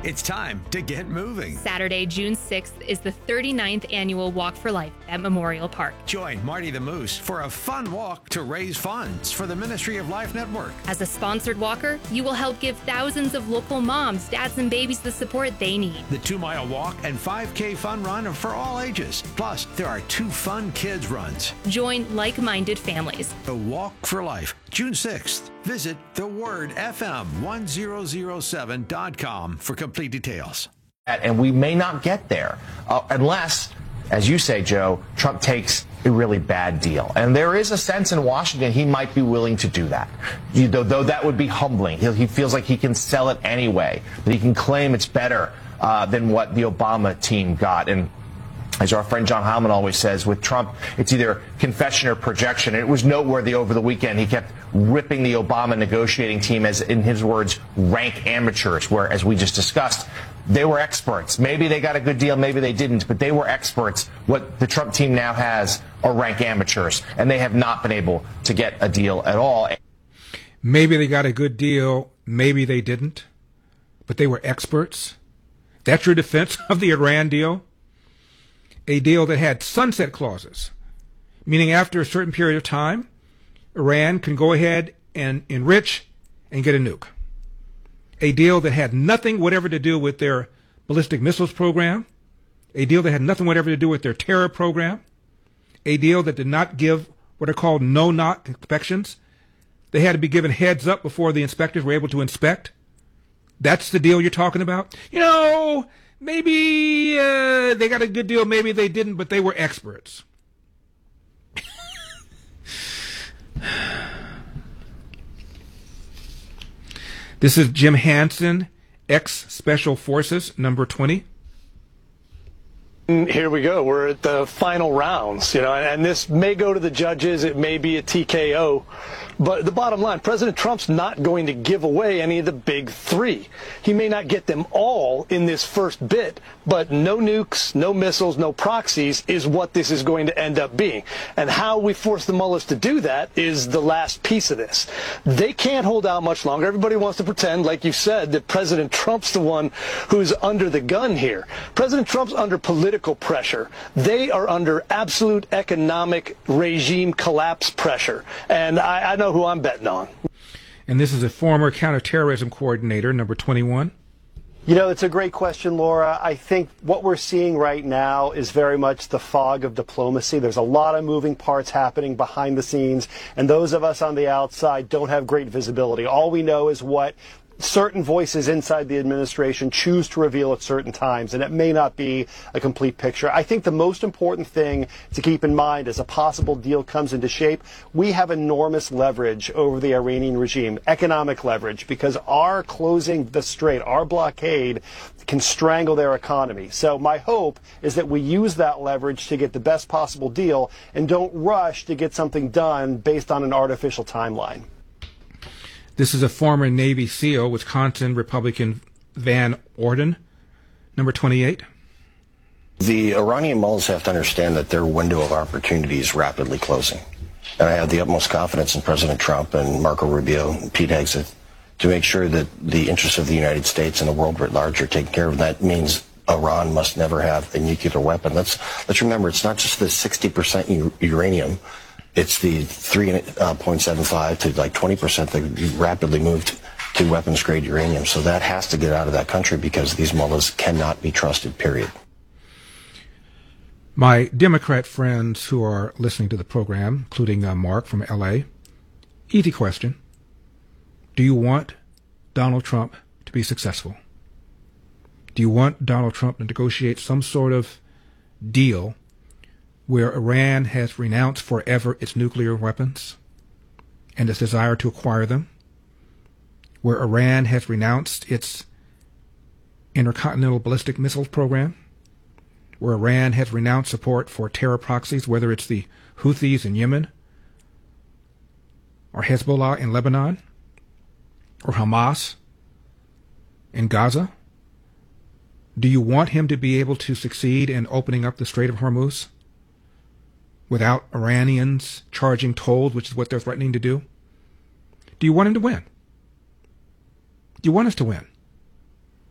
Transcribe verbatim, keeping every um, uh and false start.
It's time to get moving. Saturday, June sixth is the thirty-ninth annual Walk for Life at Memorial Park. Join Marty the Moose for a fun walk to raise funds for the Ministry of Life Network. As a sponsored walker, you will help give thousands of local moms, dads, and babies the support they need. The two-mile walk and five K fun run are for all ages. Plus, there are two fun kids runs. Join like-minded families. The Walk for Life, June sixth. Visit the word F M one thousand seven dot com for complete details. And we may not get there uh, unless, as you say, Joe, Trump takes a really bad deal. And there is a sense in Washington he might be willing to do that, you, though, though that would be humbling. He, he feels like he can sell it anyway, that he can claim it's better uh, than what the Obama team got. And as our friend John Heilemann always says, with Trump, it's either confession or projection. And it was noteworthy over the weekend. He kept ripping the Obama negotiating team as, in his words, rank amateurs, where, as we just discussed, they were experts. Maybe they got a good deal, maybe they didn't, but they were experts. What the Trump team now has are rank amateurs, and they have not been able to get a deal at all. Maybe they got a good deal, maybe they didn't, but they were experts. That's your defense of the Iran deal? A deal that had sunset clauses, meaning after a certain period of time, Iran can go ahead and enrich and get a nuke. A deal that had nothing whatever to do with their ballistic missiles program. A deal that had nothing whatever to do with their terror program. A deal that did not give what are called no-knock inspections. They had to be given heads up before the inspectors were able to inspect. That's the deal you're talking about? You know, maybe uh, they got a good deal, maybe they didn't, but they were experts. This is Jim Hansen, ex-Special Forces, number twenty. Here we go. We're at the final rounds, you know, and this may go to the judges. It may be a T K O. But the bottom line, President Trump's not going to give away any of the big three. He may not get them all in this first bit, but no nukes, no missiles, no proxies is what this is going to end up being. And how we force the mullahs to do that is the last piece of this. They can't hold out much longer. Everybody wants to pretend, like you said, that President Trump's the one who's under the gun here. President Trump's under political pressure. They are under absolute economic regime collapse pressure. And I, I know who I'm betting on. And this is a former counterterrorism coordinator, number twenty-one. You know, it's a great question, Laura. I think what we're seeing right now is very much the fog of diplomacy. There's a lot of moving parts happening behind the scenes, and those of us on the outside don't have great visibility. All we know is what certain voices inside the administration choose to reveal at certain times, and it may not be a complete picture. I think the most important thing to keep in mind as a possible deal comes into shape, we have enormous leverage over the Iranian regime, economic leverage, because our closing the strait, our blockade, can strangle their economy. So my hope is that we use that leverage to get the best possible deal and don't rush to get something done based on an artificial timeline. This is a former Navy SEAL, Wisconsin Republican Van Orden, number twenty-eight. The Iranian mullahs have to understand that their window of opportunity is rapidly closing. And I have the utmost confidence in President Trump and Marco Rubio and Pete Hegseth to make sure that the interests of the United States and the world writ large are taken care of. That means Iran must never have a nuclear weapon. Let's, let's remember, it's not just the sixty percent uranium. It's the three point seven five to like twenty percent that rapidly moved to weapons-grade uranium. So that has to get out of that country because these mullahs cannot be trusted, period. My Democrat friends who are listening to the program, including uh, Mark from L A, easy question. Do you want Donald Trump to be successful? Do you want Donald Trump to negotiate some sort of deal where Iran has renounced forever its nuclear weapons and its desire to acquire them, where Iran has renounced its intercontinental ballistic missile program, where Iran has renounced support for terror proxies, whether it's the Houthis in Yemen, or Hezbollah in Lebanon, or Hamas in Gaza? Do you want him to be able to succeed in opening up the Strait of Hormuz without Iranians charging tolls, which is what they're threatening to do? Do you want him to win? Do you want us to win?